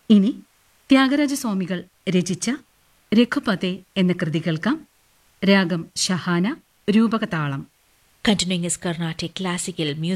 ഇനി ത്യാഗരാജസ്വാമികൾ രചിച്ച രഘുപതേ എന്ന കൃതി കേൾക്കാം. രാഗം Shahana, രൂപകതാളം. Continuing his Carnatic classical music